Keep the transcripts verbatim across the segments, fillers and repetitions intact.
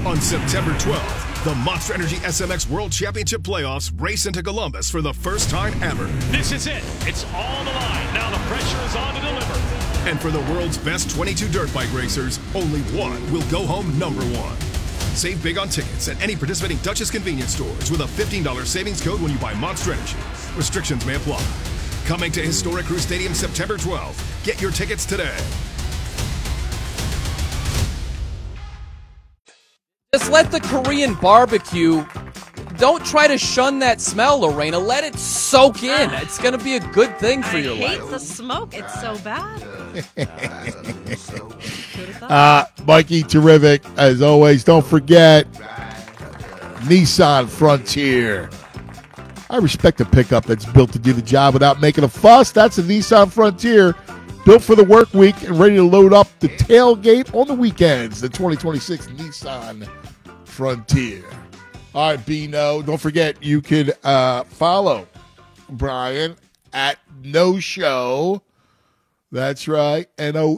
On September twelfth, the Monster Energy S M X World Championship Playoffs race into Columbus for the first time ever. This is it. It's all the line. Now the pressure is on to deliver. And for the world's best twenty-two dirt bike racers, only one will go home number one. Save big on tickets at any participating Dutchess convenience stores with a fifteen dollars savings code when you buy Monster Energy. Restrictions may apply. Coming to Historic Crew Stadium September twelfth. Get your tickets today. Just let the Korean barbecue, don't try to shun that smell, Lorena. Let it soak in. It's going to be a good thing for I your hate life. the smoke. It's so bad. uh, Mikey, terrific. As always, don't forget Nissan Frontier. I respect a pickup that's built to do the job without making a fuss. That's a Nissan Frontier. Built for the work week and ready to load up the tailgate on the weekends. The twenty twenty-six Nissan Frontier. All right, Bino. Don't forget you could uh, follow Brian at No Show. That's right, N O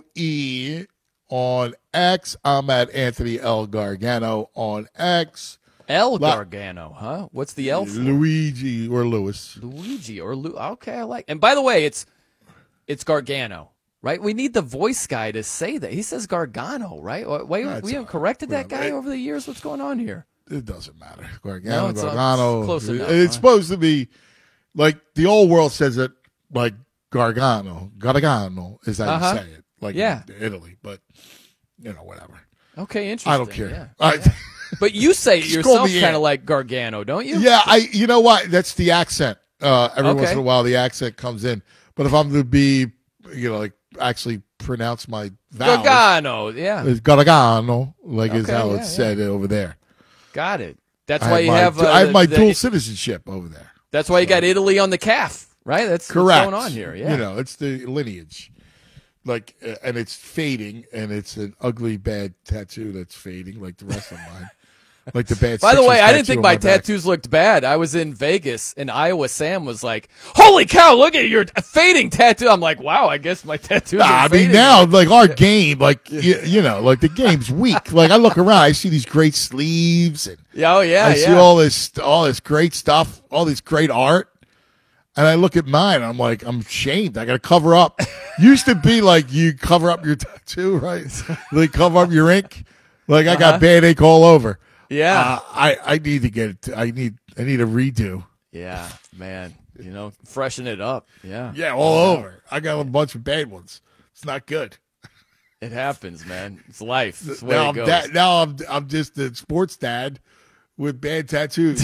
E on X. I'm at Anthony L. Gargano on X. El La- Gargano, huh? What's the L for? Luigi or Lewis. Luigi or Lu. Okay, I like. And by the way, it's it's Gargano, right? We need the voice guy to say that. He says Gargano, right? Wait, That's we haven't all corrected right. that guy It- over the years. What's going on here? It doesn't matter. Gargano, No, it's, uh, Gargano. it's close enough, It's huh? supposed to be like the old world says it like Gargano. Gargano is how Uh-huh. you say it. Like Yeah. in Italy, but you know, whatever. Okay, interesting. I don't care. Yeah. I, But you say it Just call yourself me kind in. of like Gargano, don't you? yeah, I. You know what? That's the accent. Uh, every once Okay. in a while, the accent comes in. But if I'm to be, you know, like actually pronounce my vowels, Gargano, yeah. it's Gargano, like is Okay, how yeah, it's said over there. Got it. That's I why have you my, have. Uh, I have my the- dual citizenship over there. That's why you got Italy on the calf, right? That's Correct. what's going on here. Yeah. You know, it's the lineage. Like, uh, and it's fading, and it's an ugly, bad tattoo that's fading, like the rest of mine. Like the bad. By the way, sixties I didn't tattoo think on my back. tattoos looked bad. I was in Vegas, and Iowa Sam was like, "Holy cow, look at your fading tattoo." I'm like, "Wow, I guess my tattoos Nah, are I mean, fading." now, like, our game, like, you, you know, like, the game's weak. Like, I look around, I see these great sleeves, and Yeah, oh, yeah, I yeah. see all this, all this great stuff, all this great art. And I look at mine, I'm like, I'm ashamed. I got to cover up. Used to be like you cover up your tattoo, right? Like, cover up your ink. Like, I got Uh-huh. bad ink all over. Yeah. Uh, I, I need to get it. I need, I need a redo. Yeah, man. You know, freshen it up. Yeah. Yeah, all over. I got a bunch of bad ones. It's not good. It happens, man. It's life. It's the way Now it I'm, goes. da- now I'm, I'm just a sports dad with bad tattoos.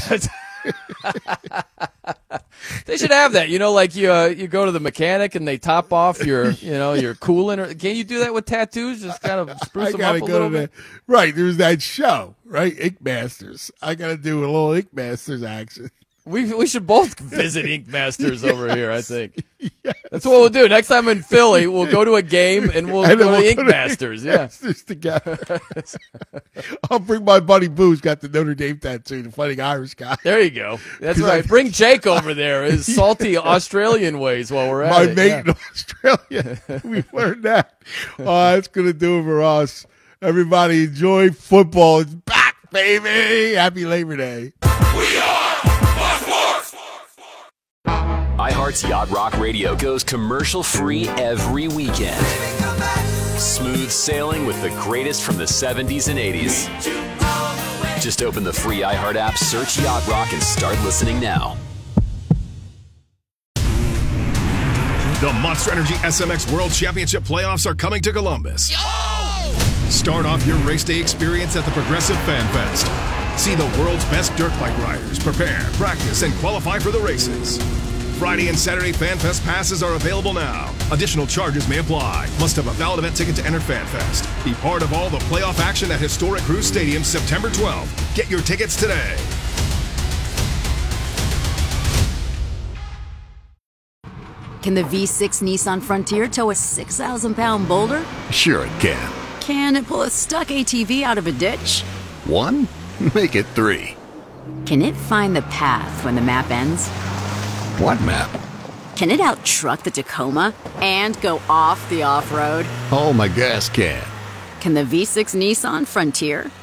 They should have that. You know, like you uh, you go to the mechanic and they top off your, you know, your coolant. Or can you do that with tattoos? Just kind of spruce I them gotta up a go little to bit. the right. There's that show, right? Ink Masters. I gotta do a little Ink Masters action. We we should both visit Ink Masters over here, I think. That's what we'll do. Next time in Philly, we'll go to a game and we'll And then go we'll to Ink go to Masters. Ink Yeah. Masters together. I'll bring my buddy Boo, who's got the Notre Dame tattoo, the Fighting Irish guy. There you go. That's 'Cause right. I- Bring Jake over there, his salty Australian ways while we're at My it. mate Yeah. in Australia. We learned that. Oh, that's gonna do it for us. Everybody enjoy football. It's back, baby. Happy Labor Day. iHeart's Yacht Rock Radio goes commercial-free every weekend. Smooth sailing with the greatest from the seventies and eighties. Just open the free iHeart app, search Yacht Rock, and start listening now. The Monster Energy S M X World Championship Playoffs are coming to Columbus. Start off your race day experience at the Progressive Fan Fest. See the world's best dirt bike riders prepare, practice, and qualify for the races. Friday and Saturday Fan Fest passes are available now. Additional charges may apply. Must have a valid event ticket to enter Fan Fest. Be part of all the playoff action at Historic Crew Stadium September twelfth. Get your tickets today. Can the V six Nissan Frontier tow a six thousand pound boulder? Sure it can. Can it pull a stuck A T V out of a ditch? One? Make it three. Can it find the path when the map ends? What map? Can it out-truck the Tacoma and go off the off-road? Oh, my gas can. Can the V six Nissan Frontier